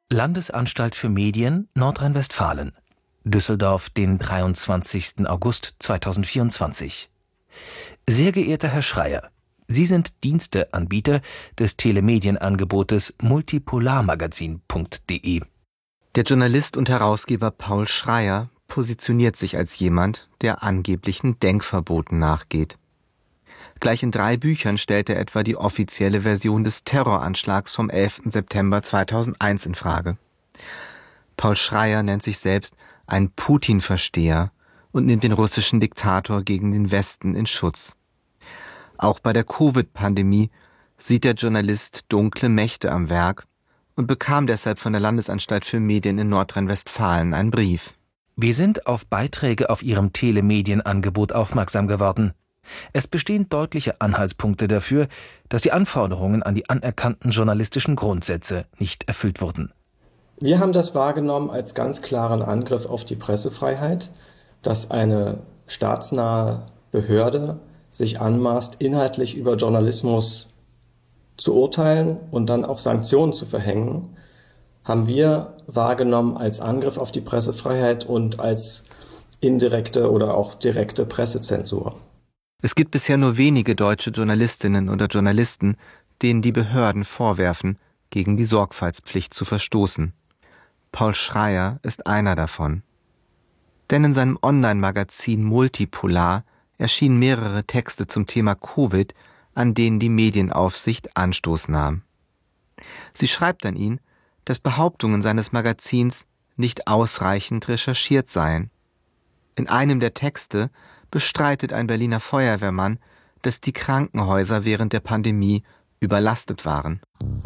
Landesanstalt für Medien, Nordrhein-Westfalen. Düsseldorf, den 23. August 2024. Sehr geehrter Herr Schreyer, Sie sind Diensteanbieter des Telemedienangebotes multipolarmagazin.de. Der Journalist und Herausgeber Paul Schreyer positioniert sich als jemand, der angeblichen Denkverboten nachgeht. Gleich in 3 Büchern stellt er etwa die offizielle Version des Terroranschlags vom 11. September 2001 in Frage. Paul Schreyer nennt sich selbst ein Putin-Versteher und nimmt den russischen Diktator gegen den Westen in Schutz. Auch bei der Covid-Pandemie sieht der Journalist dunkle Mächte am Werk und bekam deshalb von der Landesanstalt für Medien in Nordrhein-Westfalen einen Brief. Wir sind auf Beiträge auf Ihrem Telemedienangebot aufmerksam geworden. Es bestehen deutliche Anhaltspunkte dafür, dass die Anforderungen an die anerkannten journalistischen Grundsätze nicht erfüllt wurden. Wir haben das wahrgenommen als ganz klaren Angriff auf die Pressefreiheit, dass eine staatsnahe Behörde sich anmaßt, inhaltlich über Journalismus zu urteilen und dann auch Sanktionen zu verhängen, haben wir wahrgenommen als Angriff auf die Pressefreiheit und als indirekte oder auch direkte Pressezensur. Es gibt bisher nur wenige deutsche Journalistinnen oder Journalisten, denen die Behörden vorwerfen, gegen die Sorgfaltspflicht zu verstoßen. Paul Schreyer ist einer davon. Denn in seinem Online-Magazin Multipolar erschienen mehrere Texte zum Thema Covid, an denen die Medienaufsicht Anstoß nahm. Sie schreibt an ihn, dass Behauptungen seines Magazins nicht ausreichend recherchiert seien. In einem der Texte bestreitet ein Berliner Feuerwehrmann, dass die Krankenhäuser während der Pandemie überlastet waren.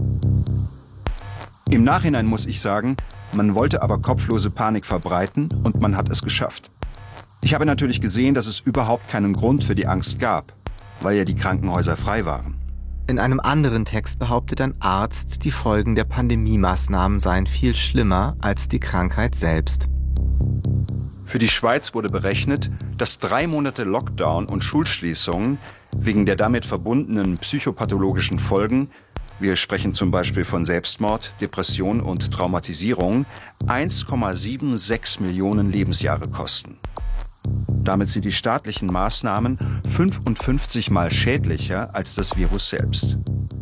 Im Nachhinein muss ich sagen, man wollte aber kopflose Panik verbreiten und man hat es geschafft. Ich habe natürlich gesehen, dass es überhaupt keinen Grund für die Angst gab, weil ja die Krankenhäuser frei waren. In einem anderen Text behauptet ein Arzt, die Folgen der Pandemiemaßnahmen seien viel schlimmer als die Krankheit selbst. Für die Schweiz wurde berechnet, dass 3 Monate Lockdown und Schulschließungen wegen der damit verbundenen psychopathologischen Folgen, wir sprechen zum Beispiel von Selbstmord, Depression und Traumatisierung, 1,76 Millionen Lebensjahre kosten. Damit sind die staatlichen Maßnahmen 55 Mal schädlicher als das Virus selbst.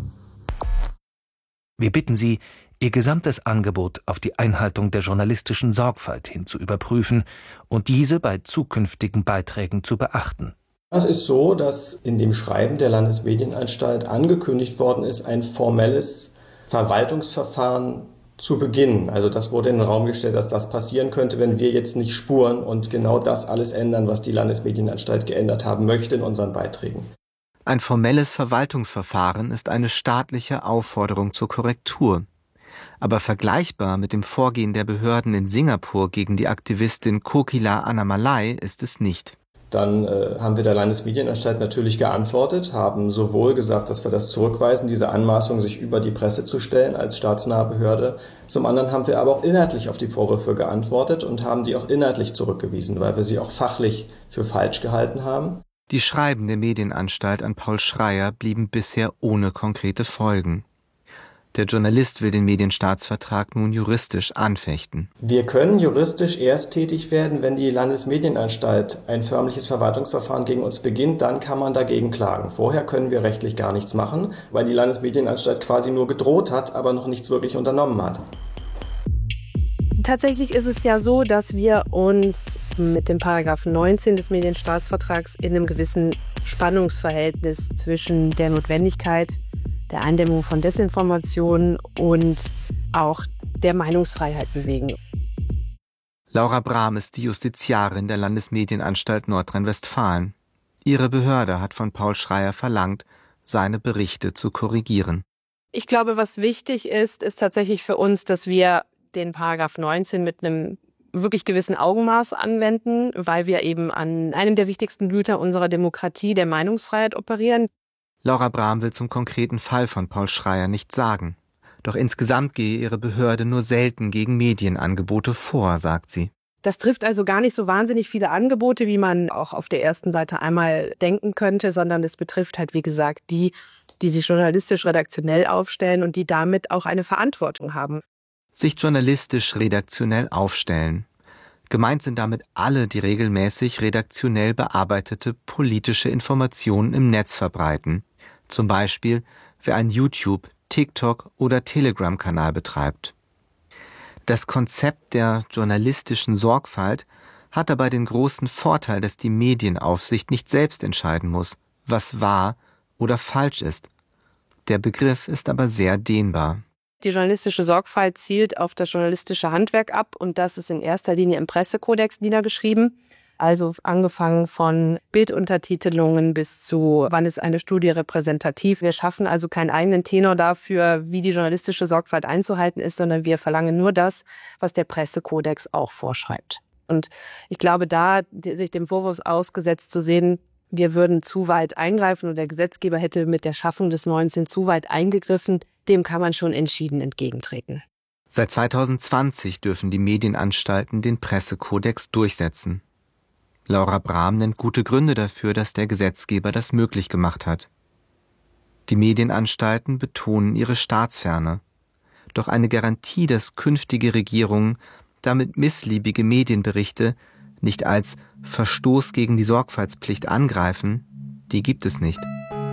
Wir bitten Sie, Ihr gesamtes Angebot auf die Einhaltung der journalistischen Sorgfalt hin zu überprüfen und diese bei zukünftigen Beiträgen zu beachten. Es ist so, dass in dem Schreiben der Landesmedienanstalt angekündigt worden ist, ein formelles Verwaltungsverfahren zu beginnen. Also das wurde in den Raum gestellt, dass das passieren könnte, wenn wir jetzt nicht spuren und genau das alles ändern, was die Landesmedienanstalt geändert haben möchte in unseren Beiträgen. Ein formelles Verwaltungsverfahren ist eine staatliche Aufforderung zur Korrektur. Aber vergleichbar mit dem Vorgehen der Behörden in Singapur gegen die Aktivistin Kokila Annamalai ist es nicht. Dann haben wir der Landesmedienanstalt natürlich geantwortet, haben sowohl gesagt, dass wir das zurückweisen, diese Anmaßung, sich über die Presse zu stellen als staatsnahe Behörde. Zum anderen haben wir aber auch inhaltlich auf die Vorwürfe geantwortet und haben die auch inhaltlich zurückgewiesen, weil wir sie auch fachlich für falsch gehalten haben. Die Schreiben der Medienanstalt an Paul Schreyer blieben bisher ohne konkrete Folgen. Der Journalist will den Medienstaatsvertrag nun juristisch anfechten. Wir können juristisch erst tätig werden, wenn die Landesmedienanstalt ein förmliches Verwaltungsverfahren gegen uns beginnt, dann kann man dagegen klagen. Vorher können wir rechtlich gar nichts machen, weil die Landesmedienanstalt quasi nur gedroht hat, aber noch nichts wirklich unternommen hat. Tatsächlich ist es ja so, dass wir uns mit dem Paragraph 19 des Medienstaatsvertrags in einem gewissen Spannungsverhältnis zwischen der Notwendigkeit der Eindämmung von Desinformation und auch der Meinungsfreiheit bewegen. Laura Brahm ist die Justiziarin der Landesmedienanstalt Nordrhein-Westfalen. Ihre Behörde hat von Paul Schreyer verlangt, seine Berichte zu korrigieren. Ich glaube, was wichtig ist, ist tatsächlich für uns, dass wir den Paragraph 19 mit einem wirklich gewissen Augenmaß anwenden, weil wir eben an einem der wichtigsten Güter unserer Demokratie, der Meinungsfreiheit, operieren. Laura Brahm will zum konkreten Fall von Paul Schreyer nichts sagen. Doch insgesamt gehe ihre Behörde nur selten gegen Medienangebote vor, sagt sie. Das trifft also gar nicht so wahnsinnig viele Angebote, wie man auch auf der ersten Seite einmal denken könnte, sondern es betrifft halt, wie gesagt, die sich journalistisch redaktionell aufstellen und die damit auch eine Verantwortung haben. sich journalistisch redaktionell aufstellen. Gemeint sind damit alle, die regelmäßig redaktionell bearbeitete politische Informationen im Netz verbreiten. Zum Beispiel, wer einen YouTube-, TikTok- oder Telegram-Kanal betreibt. Das Konzept der journalistischen Sorgfalt hat dabei den großen Vorteil, dass die Medienaufsicht nicht selbst entscheiden muss, was wahr oder falsch ist. Der Begriff ist aber sehr dehnbar. Die journalistische Sorgfalt zielt auf das journalistische Handwerk ab und das ist in erster Linie im Pressekodex niedergeschrieben. Also angefangen von Bilduntertitelungen bis zu, wann ist eine Studie repräsentativ. Wir schaffen also keinen eigenen Tenor dafür, wie die journalistische Sorgfalt einzuhalten ist, sondern wir verlangen nur das, was der Pressekodex auch vorschreibt. Und ich glaube, da sich dem Vorwurf ausgesetzt zu sehen, wir würden zu weit eingreifen oder der Gesetzgeber hätte mit der Schaffung des 19 zu weit eingegriffen, dem kann man schon entschieden entgegentreten. Seit 2020 dürfen die Medienanstalten den Pressekodex durchsetzen. Laura Brahm nennt gute Gründe dafür, dass der Gesetzgeber das möglich gemacht hat. Die Medienanstalten betonen ihre Staatsferne. Doch eine Garantie, dass künftige Regierungen damit missliebige Medienberichte nicht als Verstoß gegen die Sorgfaltspflicht angreifen, die gibt es nicht.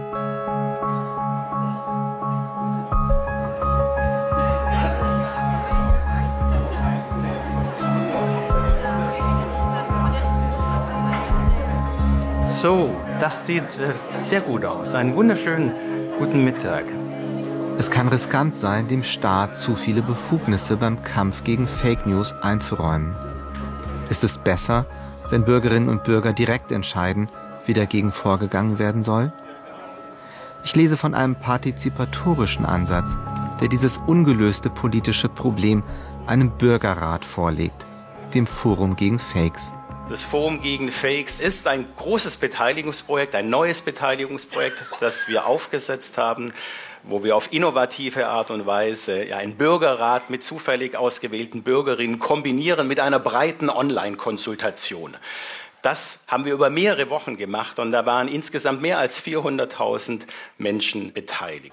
So, das sieht sehr gut aus. Einen wunderschönen guten Mittag. Es kann riskant sein, dem Staat zu viele Befugnisse beim Kampf gegen Fake News einzuräumen. Ist es besser, wenn Bürgerinnen und Bürger direkt entscheiden, wie dagegen vorgegangen werden soll? Ich lese von einem partizipatorischen Ansatz, der dieses ungelöste politische Problem einem Bürgerrat vorlegt, dem Forum gegen Fakes. Das Forum gegen Fakes ist ein großes Beteiligungsprojekt, ein neues Beteiligungsprojekt, das wir aufgesetzt haben, wo wir auf innovative Art und Weise einen Bürgerrat mit zufällig ausgewählten Bürgerinnen kombinieren mit einer breiten Online-Konsultation. Das haben wir über mehrere Wochen gemacht und da waren insgesamt mehr als 400.000 Menschen beteiligt.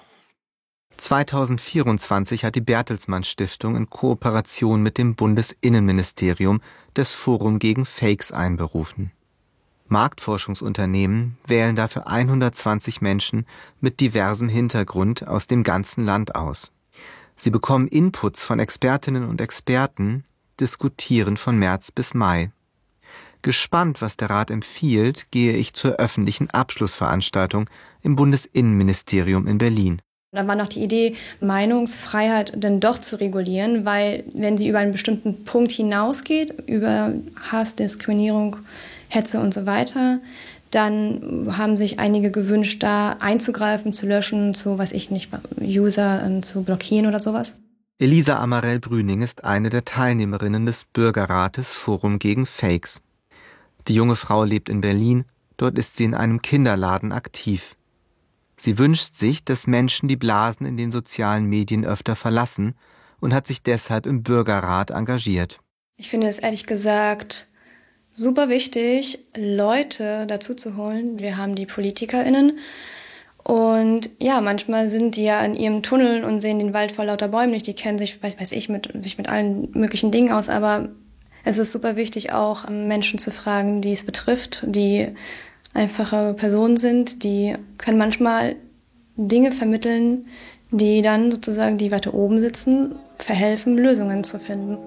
2024 hat die Bertelsmann Stiftung in Kooperation mit dem Bundesinnenministerium das Forum gegen Fakes einberufen. Marktforschungsunternehmen wählen dafür 120 Menschen mit diversem Hintergrund aus dem ganzen Land aus. Sie bekommen Inputs von Expertinnen und Experten, diskutieren von März bis Mai. Gespannt, was der Rat empfiehlt, gehe ich zur öffentlichen Abschlussveranstaltung im Bundesinnenministerium in Berlin. Da war noch die Idee, Meinungsfreiheit dann doch zu regulieren, weil wenn sie über einen bestimmten Punkt hinausgeht, über Hass, Diskriminierung, Hetze und so weiter, dann haben sich einige gewünscht, da einzugreifen, zu löschen, zu, weiß ich nicht, User zu blockieren oder sowas. Elisa Amarell-Brüning ist eine der Teilnehmerinnen des Bürgerrates Forum gegen Fakes. Die junge Frau lebt in Berlin, dort ist sie in einem Kinderladen aktiv. Sie wünscht sich, dass Menschen die Blasen in den sozialen Medien öfter verlassen und hat sich deshalb im Bürgerrat engagiert. Ich finde es ehrlich gesagt super wichtig, Leute dazu zu holen. Wir haben die PolitikerInnen und ja, manchmal sind die ja in ihrem Tunnel und sehen den Wald vor lauter Bäumen nicht. Die kennen sich, weiß ich, mit allen möglichen Dingen aus, aber es ist super wichtig, auch Menschen zu fragen, die es betrifft, die einfache Personen sind, die können manchmal Dinge vermitteln, die dann sozusagen, die weiter oben sitzen, verhelfen, Lösungen zu finden.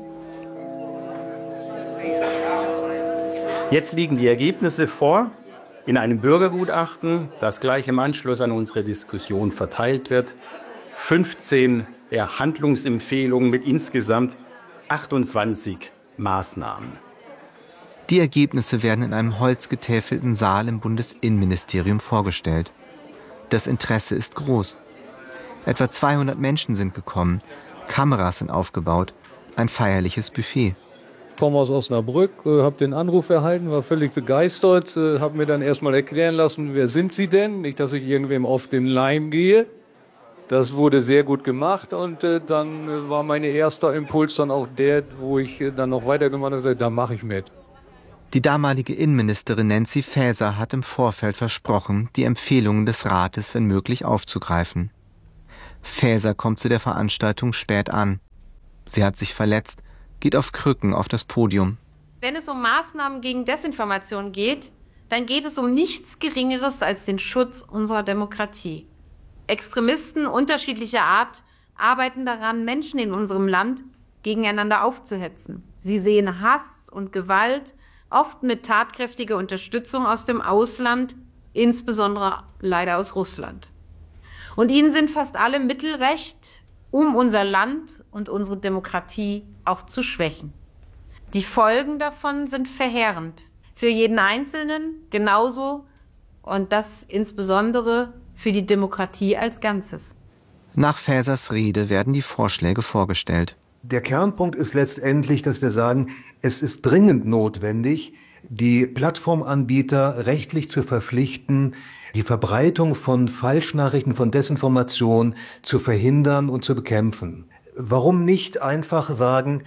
Jetzt liegen die Ergebnisse vor in einem Bürgergutachten, das gleich im Anschluss an unsere Diskussion verteilt wird. 15 Handlungsempfehlungen mit insgesamt 28 Maßnahmen. Die Ergebnisse werden in einem holzgetäfelten Saal im Bundesinnenministerium vorgestellt. Das Interesse ist groß. Etwa 200 Menschen sind gekommen, Kameras sind aufgebaut, ein feierliches Buffet. Ich komme aus Osnabrück, habe den Anruf erhalten, war völlig begeistert, habe mir dann erstmal erklären lassen, wer sind Sie denn? Nicht, dass ich irgendwem auf den Leim gehe. Das wurde sehr gut gemacht und dann war mein erster Impuls dann auch der, wo ich dann noch weitergemacht habe, da mache ich mit. Die damalige Innenministerin Nancy Faeser hat im Vorfeld versprochen, die Empfehlungen des Rates wenn möglich aufzugreifen. Faeser kommt zu der Veranstaltung spät an. Sie hat sich verletzt, geht auf Krücken auf das Podium. Wenn es um Maßnahmen gegen Desinformation geht, dann geht es um nichts Geringeres als den Schutz unserer Demokratie. Extremisten unterschiedlicher Art arbeiten daran, Menschen in unserem Land gegeneinander aufzuhetzen. Sie sehen Hass und Gewalt, oft mit tatkräftiger Unterstützung aus dem Ausland, insbesondere leider aus Russland. Und ihnen sind fast alle Mittel recht, um unser Land und unsere Demokratie auch zu schwächen. Die Folgen davon sind verheerend. Für jeden Einzelnen genauso und das insbesondere für die Demokratie als Ganzes. Nach Faesers Rede werden die Vorschläge vorgestellt. Der Kernpunkt ist letztendlich, dass wir sagen, es ist dringend notwendig, die Plattformanbieter rechtlich zu verpflichten, die Verbreitung von Falschnachrichten, von Desinformation zu verhindern und zu bekämpfen. Warum nicht einfach sagen,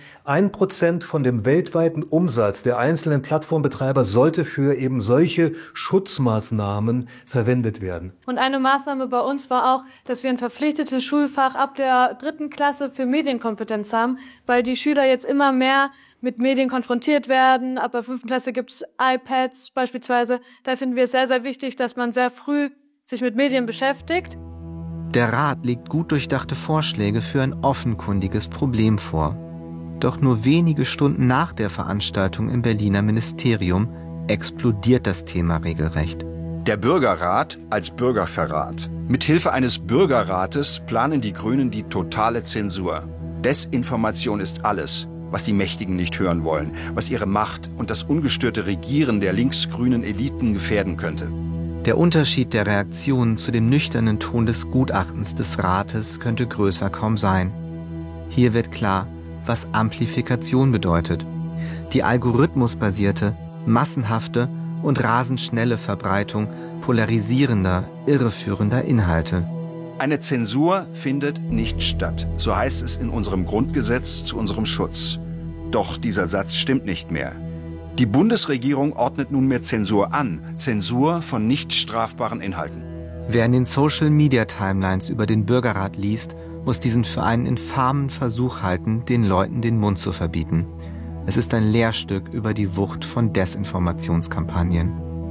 1% von dem weltweiten Umsatz der einzelnen Plattformbetreiber sollte für eben solche Schutzmaßnahmen verwendet werden? Und eine Maßnahme bei uns war auch, dass wir ein verpflichtetes Schulfach ab der 3. Klasse für Medienkompetenz haben, weil die Schüler jetzt immer mehr mit Medien konfrontiert werden. Ab der 5. Klasse gibt es iPads beispielsweise. Da finden wir es sehr, sehr wichtig, dass man sehr früh sich mit Medien beschäftigt. Der Rat legt gut durchdachte Vorschläge für ein offenkundiges Problem vor. Doch nur wenige Stunden nach der Veranstaltung im Berliner Ministerium explodiert das Thema regelrecht. Der Bürgerrat als Bürgerverrat. Mithilfe eines Bürgerrates planen die Grünen die totale Zensur. Desinformation ist alles, was die Mächtigen nicht hören wollen, was ihre Macht und das ungestörte Regieren der linksgrünen Eliten gefährden könnte. Der Unterschied der Reaktionen zu dem nüchternen Ton des Gutachtens des Rates könnte größer kaum sein. Hier wird klar, was Amplifikation bedeutet. Die algorithmusbasierte, massenhafte und rasend schnelle Verbreitung polarisierender, irreführender Inhalte. Eine Zensur findet nicht statt, so heißt es in unserem Grundgesetz zu unserem Schutz. Doch dieser Satz stimmt nicht mehr. Die Bundesregierung ordnet nunmehr Zensur an, Zensur von nicht strafbaren Inhalten. Wer in den Social-Media-Timelines über den Bürgerrat liest, muss diesen für einen infamen Versuch halten, den Leuten den Mund zu verbieten. Es ist ein Lehrstück über die Wucht von Desinformationskampagnen.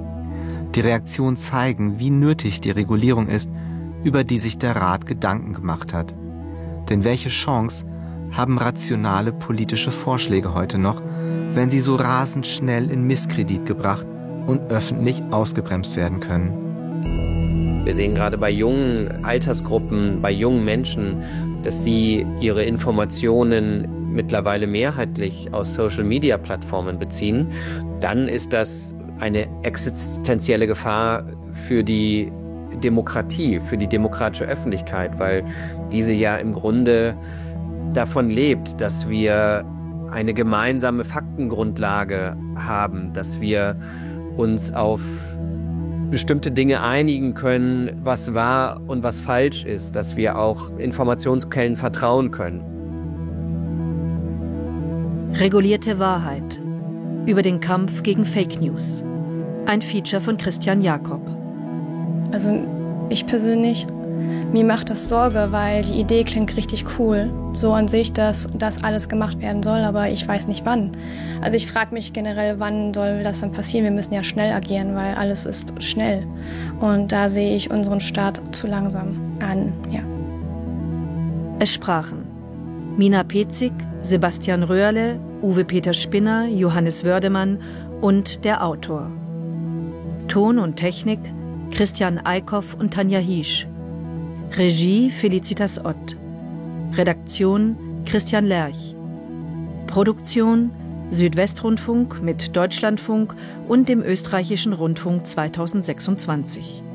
Die Reaktionen zeigen, wie nötig die Regulierung ist, über die sich der Rat Gedanken gemacht hat. Denn welche Chance haben rationale politische Vorschläge heute noch, wenn sie so rasend schnell in Misskredit gebracht und öffentlich ausgebremst werden können? Wir sehen gerade bei jungen Altersgruppen, bei jungen Menschen, dass sie ihre Informationen mittlerweile mehrheitlich aus Social-Media-Plattformen beziehen. Dann ist das eine existenzielle Gefahr für die Demokratie, für die demokratische Öffentlichkeit, weil diese ja im Grunde davon lebt, dass wir eine gemeinsame Faktengrundlage haben, dass wir uns auf bestimmte Dinge einigen können, was wahr und was falsch ist, dass wir auch Informationsquellen vertrauen können. Regulierte Wahrheit. Über den Kampf gegen Fake News. Ein Feature von Christian Jakob. Also ich persönlich, mir macht das Sorge, weil die Idee klingt richtig cool. So an sich, dass das alles gemacht werden soll, aber ich weiß nicht wann. Also ich frage mich generell, wann soll das dann passieren? Wir müssen ja schnell agieren, weil alles ist schnell. Und da sehe ich unseren Staat zu langsam an, ja. Es sprachen Mina Petzig, Sebastian Röhrle, Uwe Peter Spinner, Johannes Wördemann und der Autor. Ton und Technik Christian Eickhoff und Tanja Hiesch. Regie Felicitas Ott. Redaktion Christian Lerch. Produktion Südwestrundfunk mit Deutschlandfunk und dem Österreichischen Rundfunk 2026.